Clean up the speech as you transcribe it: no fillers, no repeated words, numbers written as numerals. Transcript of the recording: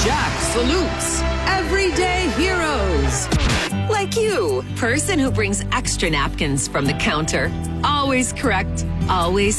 Jack salutes everyday heroes. Like you, person who brings extra napkins from the counter. Always correct, always